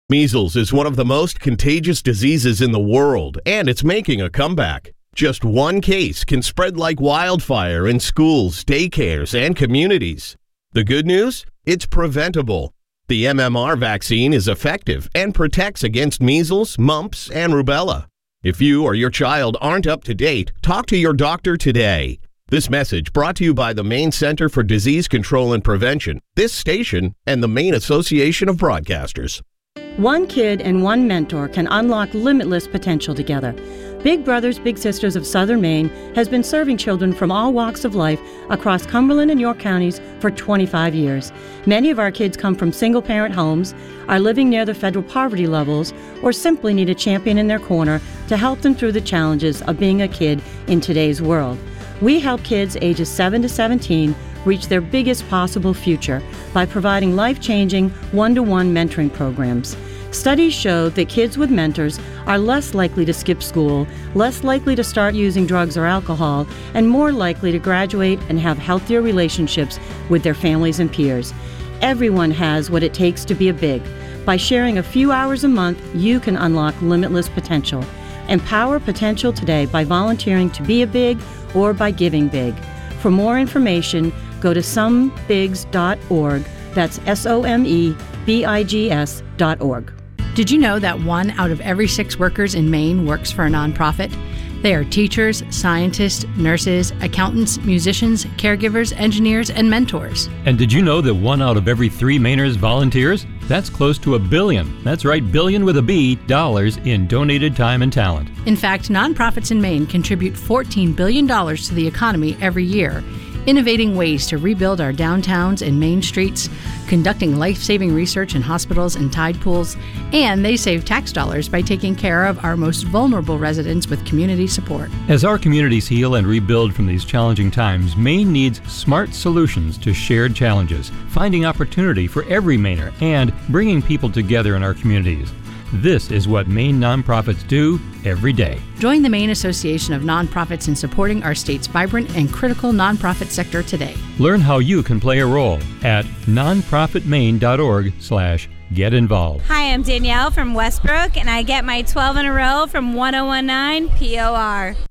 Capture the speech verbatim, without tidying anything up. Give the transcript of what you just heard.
Measles is one of the most contagious diseases in the world, and it's making a comeback. Just one case can spread like wildfire in schools, daycares, and communities. The good news? It's preventable. The M M R vaccine is effective and protects against measles, mumps, and rubella. If you or your child aren't up to date, talk to your doctor today. This message brought to you by the Maine Center for Disease Control and Prevention, this station, and the Maine Association of Broadcasters. One kid and one mentor can unlock limitless potential together. Big Brothers Big Sisters of Southern Maine has been serving children from all walks of life across Cumberland and York counties for twenty-five years. Many of our kids come from single-parent homes, are living near the federal poverty levels, or simply need a champion in their corner to help them through the challenges of being a kid in today's world. We help kids ages seven to seventeen reach their biggest possible future by providing life-changing one-to-one mentoring programs. Studies show that kids with mentors are less likely to skip school, less likely to start using drugs or alcohol, and more likely to graduate and have healthier relationships with their families and peers. Everyone has what it takes to be a big. By sharing a few hours a month, you can unlock limitless potential. Empower potential today by volunteering to be a big or by giving big. For more information, go to some bigs dot org. That's S O M E B I G S dot org. Did you know that one out of every six workers in Maine works for a nonprofit? They are teachers, scientists, nurses, accountants, musicians, caregivers, engineers, and mentors. And did you know that one out of every three Mainers volunteers? That's close to a billion. That's right, billion with a B, dollars in donated time and talent. In fact, nonprofits in Maine contribute fourteen billion dollars to the economy every year, innovating ways to rebuild our downtowns and main streets, conducting life-saving research in hospitals and tide pools, and they save tax dollars by taking care of our most vulnerable residents with community support. As our communities heal and rebuild from these challenging times, Maine needs smart solutions to shared challenges, finding opportunity for every Mainer, and bringing people together in our communities. This is what Maine nonprofits do every day. Join the Maine Association of Nonprofits in supporting our state's vibrant and critical nonprofit sector today. Learn how you can play a role at nonprofit maine dot org slash get involved. Hi, I'm Danielle from Westbrook, and I get my twelve in a row from one oh one nine P O R.